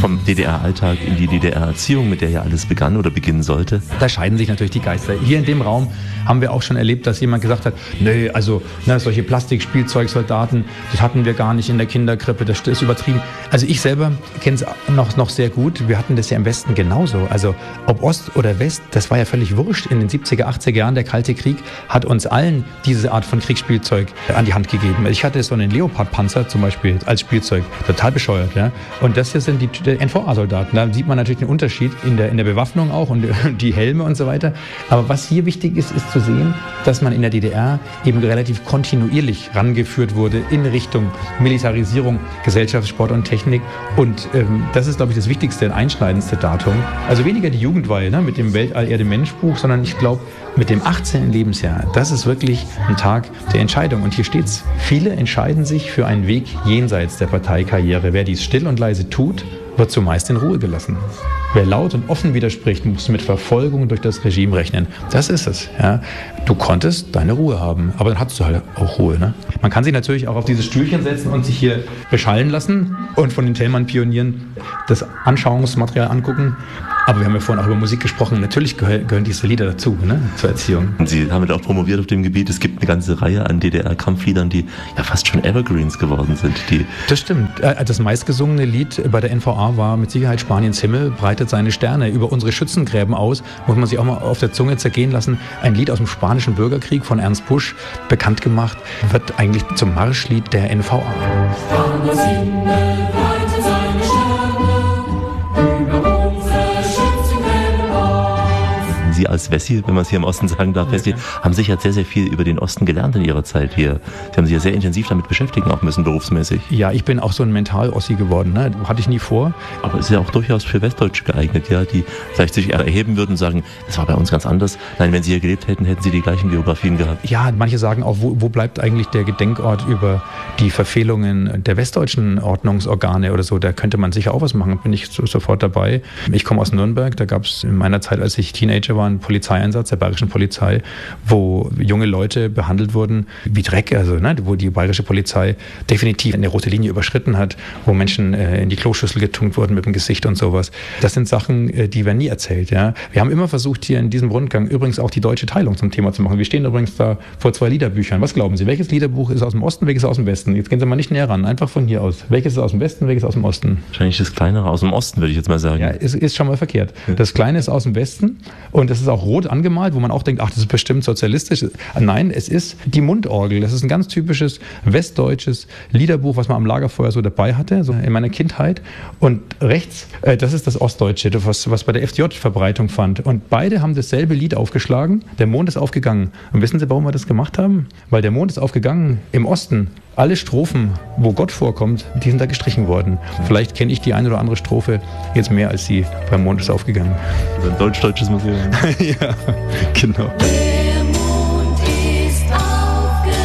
vom DDR-Alltag in die DDR-Erziehung, mit der ja alles begann oder beginnen sollte? Da scheiden sich natürlich die Geister. Hier in dem Raum haben wir auch schon erlebt, dass jemand gesagt hat, nee, also solche Plastikspielzeugsoldaten, das hatten wir gar nicht in der Kinderkrippe, das ist übertrieben. Also ich selber kenne es noch sehr gut. Wir hatten das ja im Westen genauso. Also ob Ost oder West, das war ja völlig wurscht. In den 70er, 80er Jahren, der Kalte Krieg hat uns allen diese Art von Kriegsspielzeug an die Hand gegeben. Ich hatte so einen Leopard-Panzer zum Beispiel als Spielzeug, total bescheuert. Ja? Und das hier sind die NVA-Soldaten. Da sieht man natürlich den Unterschied in der Bewaffnung auch und die Helme und so weiter. Aber was hier wichtig ist, ist zu sehen, dass man in der DDR eben relativ kontinuierlich rangeführt wurde in Richtung Militarisierung, Gesellschaft, Sport und Technik. Und das ist, glaube ich, das wichtigste, einschneidendste Datum. Also weniger die Jugendweihe mit dem Weltall-Erde-Mensch-Buch, sondern ich glaube, mit dem 18. Lebensjahr, das ist wirklich ein Tag der Entscheidung. Und hier steht's. Viele entscheiden sich für einen Weg jenseits der Parteikarriere. Wer dies still und leise tut, wird zumeist in Ruhe gelassen. Wer laut und offen widerspricht, muss mit Verfolgung durch das Regime rechnen. Das ist es. Ja. Du konntest deine Ruhe haben, aber dann hattest du halt auch Ruhe. Ne? Man kann sich natürlich auch auf dieses Stühlchen setzen und sich hier beschallen lassen und von den Thälmann-Pionieren das Anschauungsmaterial angucken. Aber wir haben ja vorhin auch über Musik gesprochen. Natürlich gehören diese Lieder dazu, zur Erziehung. Und Sie haben ja auch promoviert auf dem Gebiet. Es gibt eine ganze Reihe an DDR-Kampfliedern, die ja fast schon Evergreens geworden sind. Das stimmt. Das meistgesungene Lied bei der NVA war mit Sicherheit Spaniens Himmel breitet seine Sterne über unsere Schützengräben aus. Muss man sich auch mal auf der Zunge zergehen lassen. Ein Lied aus dem Spanischen Bürgerkrieg von Ernst Busch, bekannt gemacht, wird eigentlich zum Marschlied der NVA. Spaniens Himmel breitet seine Sterne über Sie als Wessi, wenn man es hier im Osten sagen darf, Wessi, haben sicher sehr, sehr viel über den Osten gelernt in Ihrer Zeit hier. Sie haben sich ja sehr intensiv damit beschäftigen auch müssen, berufsmäßig. Ja, ich bin auch so ein Mental-Ossi geworden. Hatte ich nie vor. Aber es ist ja auch durchaus für Westdeutsche geeignet, ja, die vielleicht sich erheben würden und sagen, das war bei uns ganz anders. Nein, wenn Sie hier gelebt hätten, hätten Sie die gleichen Biografien gehabt. Ja, manche sagen auch, wo bleibt eigentlich der Gedenkort über die Verfehlungen der westdeutschen Ordnungsorgane oder so? Da könnte man sicher auch was machen. Bin ich sofort dabei. Ich komme aus Nürnberg. Da gab es in meiner Zeit, als ich Teenager war, einen Polizeieinsatz der bayerischen Polizei, wo junge Leute behandelt wurden wie Dreck, also wo die bayerische Polizei definitiv eine rote Linie überschritten hat, wo Menschen in die Kloschüssel getunkt wurden mit dem Gesicht und sowas. Das sind Sachen, die werden nie erzählt. Ja? Wir haben immer versucht, hier in diesem Rundgang übrigens auch die deutsche Teilung zum Thema zu machen. Wir stehen übrigens da vor 2 Liederbüchern. Was glauben Sie? Welches Liederbuch ist aus dem Osten, welches aus dem Westen? Jetzt gehen Sie mal nicht näher ran, einfach von hier aus. Welches ist aus dem Westen, welches aus dem Osten? Wahrscheinlich das kleinere aus dem Osten, würde ich jetzt mal sagen. Ja, ist schon mal verkehrt. Das Kleine ist aus dem Westen und das ist auch rot angemalt, wo man auch denkt, ach, das ist bestimmt sozialistisch. Nein, es ist die Mundorgel. Das ist ein ganz typisches westdeutsches Liederbuch, was man am Lagerfeuer so dabei hatte, so in meiner Kindheit. Und rechts, das ist das Ostdeutsche, was bei der FDJ-Verbreitung fand. Und beide haben dasselbe Lied aufgeschlagen. Der Mond ist aufgegangen. Und wissen Sie, warum wir das gemacht haben? Weil der Mond ist aufgegangen im Osten. Alle Strophen, wo Gott vorkommt, die sind da gestrichen worden. Vielleicht kenne ich die eine oder andere Strophe jetzt mehr als Sie beim Mond ist aufgegangen. Also ein deutsch-deutsches Museum. Ja, genau. Der Mond ist aufgegangen,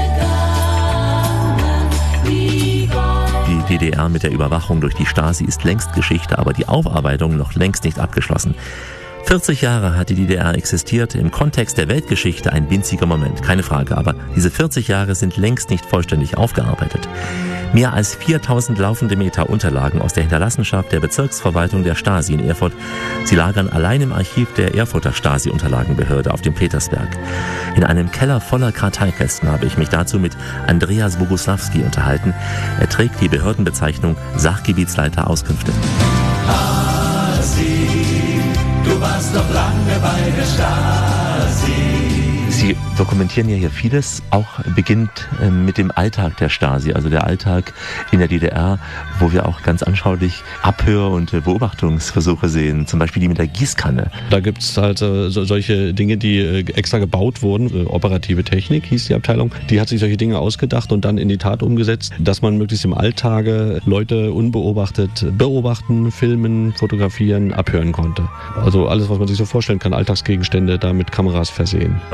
wie Gott. Die DDR mit der Überwachung durch die Stasi ist längst Geschichte, aber die Aufarbeitung noch längst nicht abgeschlossen. 40 Jahre hat die DDR existiert, im Kontext der Weltgeschichte ein winziger Moment, keine Frage, aber diese 40 Jahre sind längst nicht vollständig aufgearbeitet. Mehr als 4000 laufende Meter Unterlagen aus der Hinterlassenschaft der Bezirksverwaltung der Stasi in Erfurt. Sie lagern allein im Archiv der Erfurter Stasi-Unterlagenbehörde auf dem Petersberg. In einem Keller voller Karteikästen habe ich mich dazu mit Andreas Boguslawski unterhalten. Er trägt die Behördenbezeichnung Sachgebietsleiter Auskünfte. Du warst noch lange bei der Stasi. Sie dokumentieren ja hier vieles, auch beginnt mit dem Alltag der Stasi, also der Alltag in der DDR, wo wir auch ganz anschaulich Abhör- und Beobachtungsversuche sehen, zum Beispiel die mit der Gießkanne. Da gibt es halt solche Dinge, die extra gebaut wurden, operative Technik hieß die Abteilung, die hat sich solche Dinge ausgedacht und dann in die Tat umgesetzt, dass man möglichst im Alltage Leute unbeobachtet beobachten, filmen, fotografieren, abhören konnte. Also alles, was man sich so vorstellen kann, Alltagsgegenstände da mit Kameras versehen. Eine Gießkanne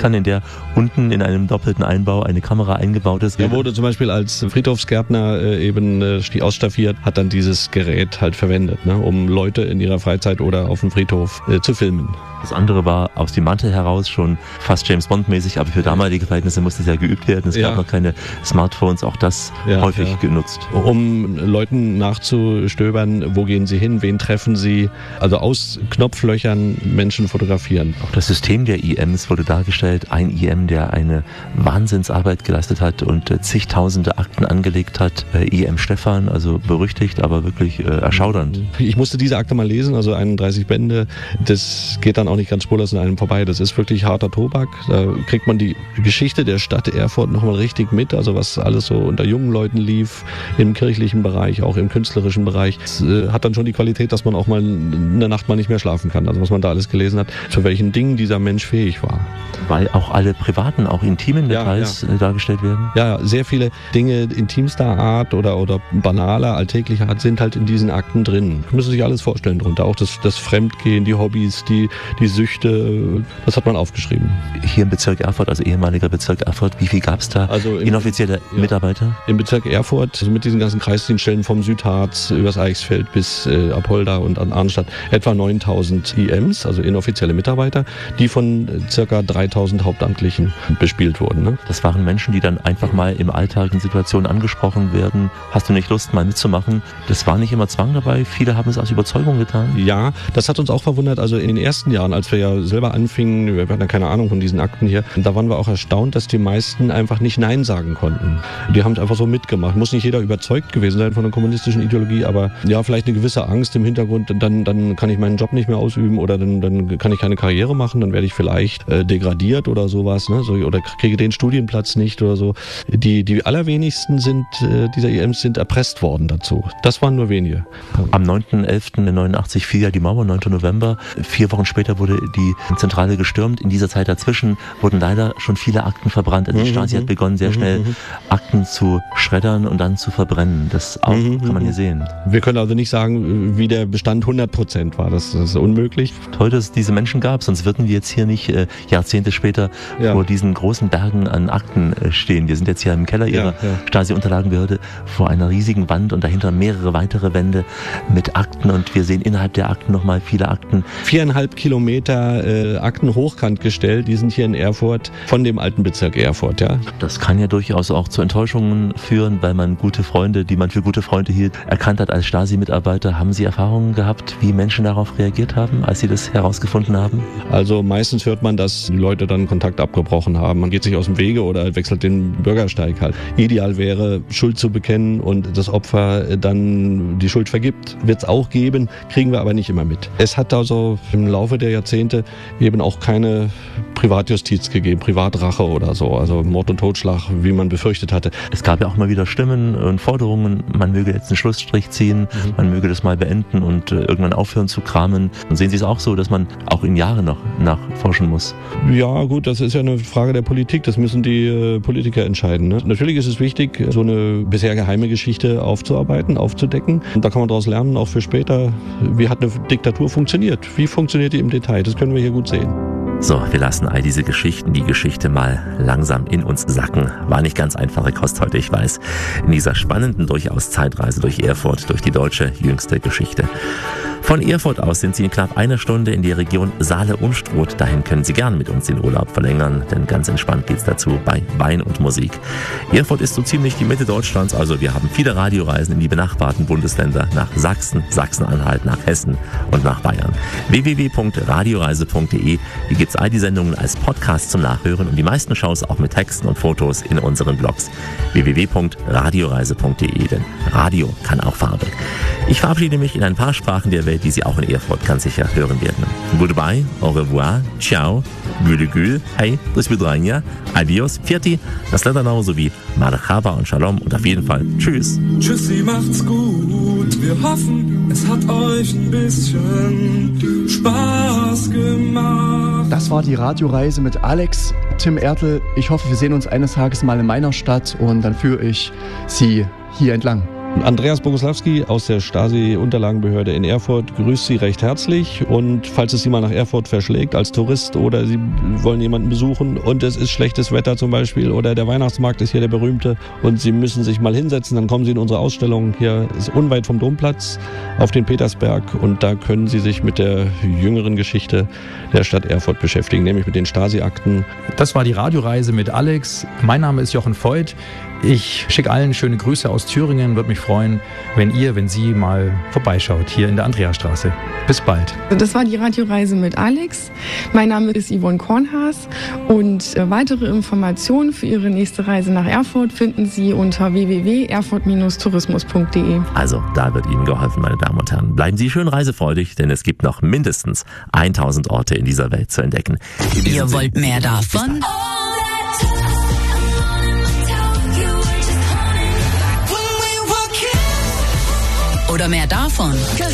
kann, in der unten in einem doppelten Einbau eine Kamera eingebaut ist. Er wurde zum Beispiel als Friedhofsgärtner eben ausstaffiert, hat dann dieses Gerät halt verwendet, ne, um Leute in ihrer Freizeit oder auf dem Friedhof zu filmen. Das andere war aus dem Mantel heraus schon fast James Bond-mäßig, aber für damalige Verhältnisse musste es ja geübt werden. Es gab noch keine Smartphones, auch das häufig genutzt. Um Leuten nachzustöbern, wo gehen sie hin, wen treffen sie, also aus Knopflöchern Menschen fotografieren. Auch das System der IMs wurde dargestellt. Ein IM, der eine Wahnsinnsarbeit geleistet hat und zigtausende Akten angelegt hat. IM Stefan, also berüchtigt, aber wirklich erschaudernd. Ich musste diese Akte mal lesen, also 31 Bände. Das geht dann auch nicht ganz spurlos an einem vorbei. Das ist wirklich harter Tobak. Da kriegt man die Geschichte der Stadt Erfurt nochmal richtig mit, also was alles so unter jungen Leuten lief, im kirchlichen Bereich, auch im künstlerischen Bereich. Es hat dann schon die Qualität, dass man auch mal in der Nacht mal nicht mehr schlafen kann. Also was man da alles gelesen hat, zu welchen Dingen dieser Mensch fähig war. Weil auch alle privaten, auch intimen Details dargestellt werden? Ja, sehr viele Dinge intimster Art oder banaler, alltäglicher Art sind halt in diesen Akten drin. Man muss sich alles vorstellen drunter. Auch das Fremdgehen, die Hobbys, die Süchte, das hat man aufgeschrieben. Hier im Bezirk Erfurt, also ehemaliger Bezirk Erfurt, wie viel gab es da inoffizielle Mitarbeiter? Im Bezirk Erfurt, also mit diesen ganzen Kreisdienststellen vom Südharz übers Eichsfeld bis Apolda und an Arnstadt, etwa 9.000 IMs, also inoffizielle Mitarbeiter, die von ca. 3.000 Hauptamtlichen bespielt wurden. Ne? Das waren Menschen, die dann einfach mal im Alltag in Situationen angesprochen werden. Hast du nicht Lust, mal mitzumachen? Das war nicht immer Zwang dabei. Viele haben es aus Überzeugung getan. Ja, das hat uns auch verwundert. Also in den ersten Jahren, als wir ja selber anfingen, wir hatten ja keine Ahnung von diesen Akten hier, da waren wir auch erstaunt, dass die meisten einfach nicht Nein sagen konnten. Die haben es einfach so mitgemacht. Muss nicht jeder überzeugt gewesen sein von der kommunistischen Ideologie, aber ja, vielleicht eine gewisse Angst im Hintergrund, dann kann ich meinen Job nicht mehr ausüben oder dann kann ich keine Karriere machen, dann werde ich vielleicht degradiert oder sowas, ne? oder kriege den Studienplatz nicht oder so. Die allerwenigsten dieser IMs sind erpresst worden dazu. Das waren nur wenige. Am 9.11.89 fiel ja die Mauer, 9. November. 4 Wochen später wurde die Zentrale gestürmt. In dieser Zeit dazwischen wurden leider schon viele Akten verbrannt. Also die Stasi hat begonnen, sehr schnell Akten zu schreddern und dann zu verbrennen. Das auch kann man hier sehen. Wir können also nicht sagen, wie der Bestand 100% war. Das ist unmöglich. Toll, dass es diese Menschen gab, sonst würden wir jetzt hier nicht Jahrzehnte später vor diesen großen Bergen an Akten stehen. Wir sind jetzt hier im Keller ihrer Stasi-Unterlagenbehörde vor einer riesigen Wand und dahinter mehrere weitere Wände mit Akten und wir sehen innerhalb der Akten nochmal viele Akten. 4,5 Kilometer Akten hochkant gestellt, die sind hier in Erfurt von dem alten Bezirk Erfurt. Ja. Das kann ja durchaus auch zu Enttäuschungen führen, weil man gute Freunde, die man für gute Freunde hielt, erkannt hat als Stasi-Mitarbeiter. Haben Sie Erfahrungen gehabt, wie Menschen darauf reagiert haben, als Sie das herausgefunden haben? Also meistens hört man, dass die Leute dann Kontakt abgebrochen haben. Man geht sich aus dem Wege oder wechselt den Bürgersteig halt. Ideal wäre, Schuld zu bekennen und das Opfer dann die Schuld vergibt. Wird es auch geben, kriegen wir aber nicht immer mit. Es hat also im Laufe der Jahrzehnte eben auch keine Privatjustiz gegeben, Privatrache oder so, also Mord und Totschlag, wie man befürchtet hatte. Es gab ja auch mal wieder Stimmen und Forderungen, man möge jetzt einen Schlussstrich ziehen, man möge das mal beenden und irgendwann aufhören zu kramen. Und sehen Sie es auch so, dass man auch in Jahren noch nachforschen muss? Ja gut, das ist ja eine Frage der Politik, das müssen die Politiker entscheiden. Ne? Natürlich ist es wichtig, so eine bisher geheime Geschichte aufzuarbeiten, aufzudecken. Und da kann man daraus lernen, auch für später, wie hat eine Diktatur funktioniert, wie funktioniert die im Detail, das können wir hier gut sehen. So, wir lassen all diese Geschichten, die Geschichte mal langsam in uns sacken. War nicht ganz einfache Kost heute, ich weiß. In dieser spannenden, durchaus Zeitreise durch Erfurt, durch die deutsche jüngste Geschichte. Von Erfurt aus sind Sie in knapp einer Stunde in die Region Saale-Unstrut. Dahin können Sie gerne mit uns den Urlaub verlängern, denn ganz entspannt geht's dazu bei Wein und Musik. Erfurt ist so ziemlich die Mitte Deutschlands, also wir haben viele Radioreisen in die benachbarten Bundesländer, nach Sachsen, Sachsen-Anhalt, nach Hessen und nach Bayern. www.radioreise.de. Hier gibt's all die Sendungen als Podcast zum Nachhören und die meisten Shows auch mit Texten und Fotos in unseren Blogs. www.radioreise.de, denn Radio kann auch Farbe. Ich verabschiede mich in ein paar Sprachen der Welt, die Sie auch in Erfurt ganz sicher hören werden. Goodbye, au revoir, ciao, gülü gül, hey, do svidranja, adios, pfiati, das Letternau sowie Marhaba und Shalom und auf jeden Fall Tschüss. Tschüssi, macht's gut. Wir hoffen, es hat euch ein bisschen Spaß gemacht. Das war die Radioreise mit Alex, Tim Ertl. Ich hoffe, wir sehen uns eines Tages mal in meiner Stadt und dann führe ich Sie hier entlang. Andreas Boguslawski aus der Stasi-Unterlagenbehörde in Erfurt grüßt Sie recht herzlich, und falls es Sie mal nach Erfurt verschlägt als Tourist oder Sie wollen jemanden besuchen und es ist schlechtes Wetter zum Beispiel oder der Weihnachtsmarkt ist hier der berühmte und Sie müssen sich mal hinsetzen, dann kommen Sie in unsere Ausstellung. Hier ist unweit vom Domplatz auf den Petersberg, und da können Sie sich mit der jüngeren Geschichte der Stadt Erfurt beschäftigen, nämlich mit den Stasi-Akten. Das war die Radioreise mit Alex. Mein Name ist Jochen Voigt. Ich schicke allen schöne Grüße aus Thüringen. Würde mich freuen, wenn Sie mal vorbeischaut hier in der Andreasstraße. Bis bald. Das war die Radioreise mit Alex. Mein Name ist Yvonne Kornhaas, und weitere Informationen für Ihre nächste Reise nach Erfurt finden Sie unter www.erfurt-tourismus.de. Also, da wird Ihnen geholfen, meine Damen und Herren. Bleiben Sie schön reisefreudig, denn es gibt noch mindestens 1000 Orte in dieser Welt zu entdecken. Ihr wollt mehr davon? Oder mehr davon?